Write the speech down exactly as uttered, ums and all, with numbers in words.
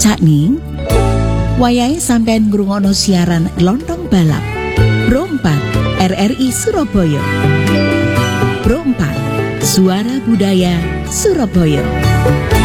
Cakning, wayahe sampean ngrungokno siaran Lontong Balap Pro empat R R I Surabaya. Pro empat Suara Budaya Surabaya.